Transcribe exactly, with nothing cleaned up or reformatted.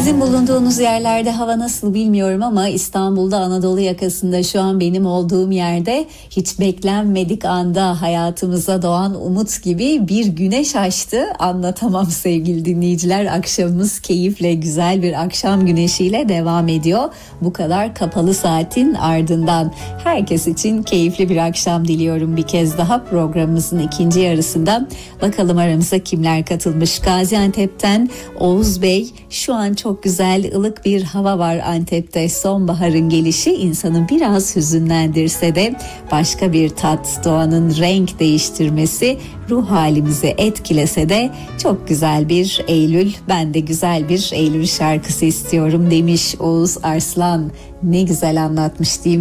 Sizin bulunduğunuz yerlerde hava nasıl bilmiyorum ama İstanbul'da Anadolu yakasında şu an benim olduğum yerde hiç beklenmedik anda hayatımıza doğan umut gibi bir güneş açtı. Anlatamam sevgili dinleyiciler, akşamımız keyifle, güzel bir akşam güneşiyle devam ediyor. Bu kadar kapalı saatin ardından herkes için keyifli bir akşam diliyorum bir kez daha programımızın ikinci yarısında. Bakalım aramıza kimler katılmış. Gaziantep'ten Oğuz Bey, şu an çok güzel ılık bir hava var Antep'te, sonbaharın gelişi insanı biraz hüzünlendirse de başka bir tat, doğanın renk değiştirmesi ruh halimizi etkilese de çok güzel bir Eylül, ben de güzel bir Eylül şarkısı istiyorum demiş Oğuz Arslan. Ne güzel anlatmış değil mi?